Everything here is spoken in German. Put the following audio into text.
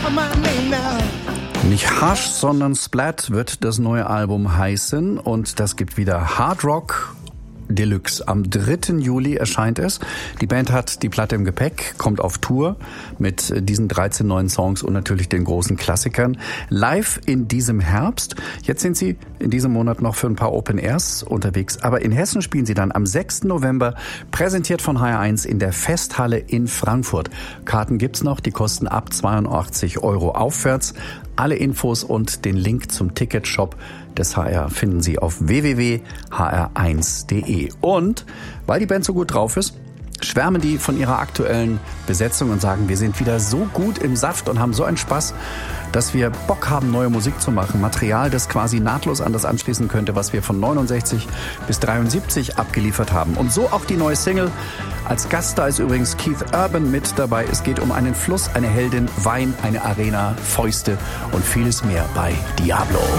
Nicht Hush, sondern Splat wird das neue Album heißen und das gibt wieder Hard Rock Deluxe. Am 3. Juli erscheint es. Die Band hat die Platte im Gepäck, kommt auf Tour mit diesen 13 neuen Songs und natürlich den großen Klassikern. Live in diesem Herbst. Jetzt sind sie in diesem Monat noch für ein paar Open Airs unterwegs. Aber in Hessen spielen sie dann am 6. November, präsentiert von HR1 in der Festhalle in Frankfurt. Karten gibt's noch, die kosten ab 82 € aufwärts. Alle Infos und den Link zum Ticketshop des HR finden Sie auf www.hr1.de. Und weil die Band so gut drauf ist, schwärmen die von ihrer aktuellen Besetzung und sagen, wir sind wieder so gut im Saft und haben so einen Spaß, dass wir Bock haben, neue Musik zu machen. Material, das quasi nahtlos an das anschließen könnte, was wir von 69 bis 73 abgeliefert haben. Und so auch die neue Single. Als Gast da ist übrigens Keith Urban mit dabei. Es geht um einen Fluss, eine Heldin, Wein, eine Arena, Fäuste und vieles mehr bei Diablo.